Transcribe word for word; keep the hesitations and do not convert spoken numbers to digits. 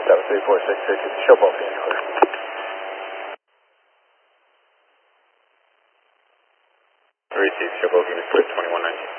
seven three four six six, show both hands clear. Receive, show both units clear, twenty-one nineteen.